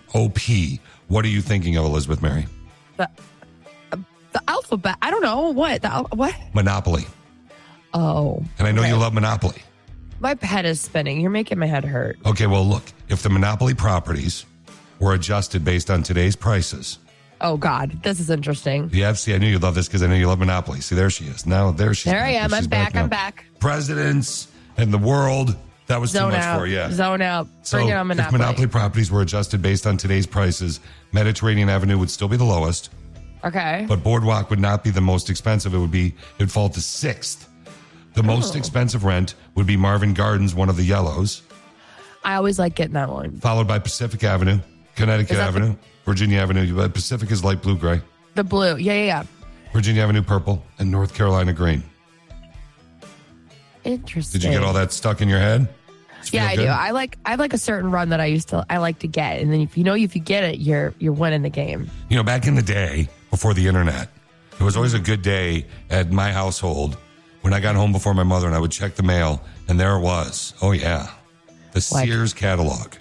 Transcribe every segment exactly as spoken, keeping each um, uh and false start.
O P. What are you thinking of, Elizabeth Mary? The, uh, the alphabet. I don't know. What? The, what? Monopoly. Oh. And I know okay. you love Monopoly. My head is spinning. You're making my head hurt. Okay, well, look. If the Monopoly properties were adjusted based on today's prices. Oh, God. This is interesting. Yeah, see, I knew you'd love this because I know you love Monopoly. See, there she is. Now, there she is. There I am. I'm back. I'm back. Presidents and the world. That was Zone too much out. for you. Yeah. Zone out. So Bring it on Monopoly. if Monopoly properties were adjusted based on today's prices, Mediterranean Avenue would still be the lowest. Okay. But Boardwalk would not be the most expensive. It would be, it would fall to sixth. The most Oh. expensive rent would be Marvin Gardens, one of the yellows, I always like getting that one. followed by Pacific Avenue, Connecticut Is that the- Avenue, Virginia Avenue. But Pacific is light blue gray. The blue. Yeah, yeah, yeah. Virginia Avenue purple, and North Carolina green. Interesting. Did you get all that stuck in your head? Does it Yeah, feel I good? do. I like I have like a certain run that I used to I like to get, and then if you know if you get it, you're you're winning the game. You know, back in the day, before the internet, it was always a good day at my household when I got home before my mother and I would check the mail, and there it was. Oh, yeah. The Like- Sears catalog.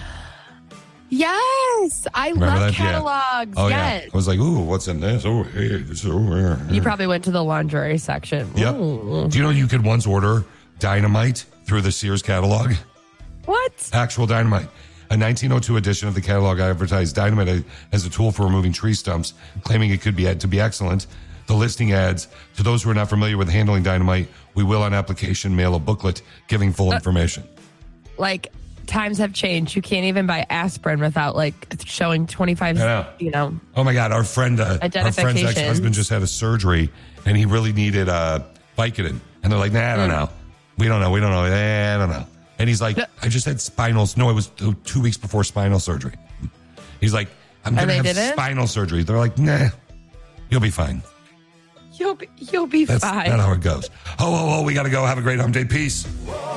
Yes, I Remember love that? Yeah. catalogs. Oh, yes. yeah. I was like, ooh, what's in this? Oh, hey, this is over here. You probably went to the lingerie section. Yep. Ooh. Do you know you could once order dynamite through the Sears catalog? What? Actual dynamite. A nineteen oh two edition of the catalog advertised dynamite as a tool for removing tree stumps, claiming it could be to be excellent. The listing adds, to those who are not familiar with handling dynamite, we will on application mail a booklet giving full information. Like times have changed. You can't even buy aspirin without like showing twenty-five. Yeah. You know. Oh my God, our friend, uh, our friend's ex-husband just had a surgery and he really needed uh, Vicodin. And they're like, nah, I don't know. We don't know. We don't know. Eh, I don't know. And he's like, No. I just had spinal. No, it was two two weeks before spinal surgery. He's like, I'm going And to they have didn't? spinal surgery. They're like, nah, you'll be fine. You'll be you'll be That's fine. not how it goes. Oh, oh, oh, we got to go. Have a great hump day. Peace.